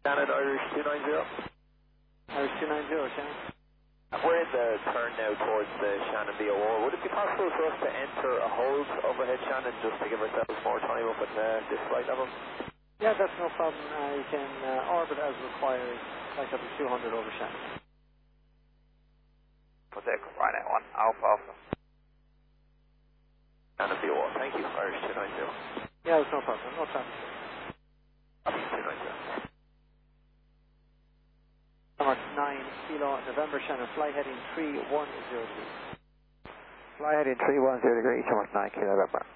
Shannon, Irish 290. Irish 290, Shannon. We're in the turn now towards the Shannon VOR. Would it be possible for us to enter a hold overhead Shannon just to give ourselves more time up at this flight level? Yeah, that's no problem. You can orbit as required, like up to 200 over Shannon. Quebec, right at 1, Alpha Alpha. Shannon VOR, thank you, Irish 290. Yeah, that's no problem, no traffic. Irish 290. Number 9, Kilo, November, Shannon, fly heading 310 degrees. Fly heading 310 degrees, Thomas 9, Kilo, November.